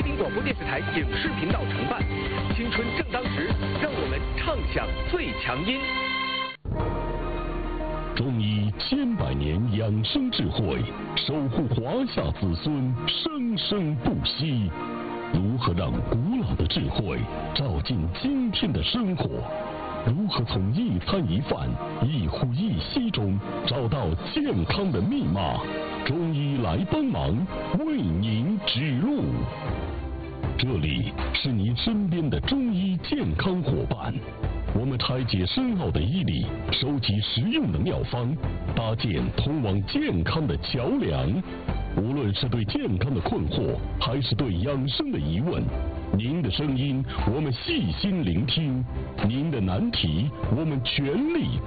京广播电视台影视频道承办。青春正当时，让我们唱响最强音。 中医千百年养生智慧，守护华夏子孙生生不息。如何让古老的智慧照进今天的生活？如何从一餐一饭、一呼一吸中找到健康的密码？中医来帮忙，为您指路。这里是您身边的中医健康伙伴，我们拆解深奥的医理，收集实用的妙方，搭建通往健康的桥梁。无论是对健康的困惑，还是对养生的疑问，您的声音我们细心聆听，您的难题我们全力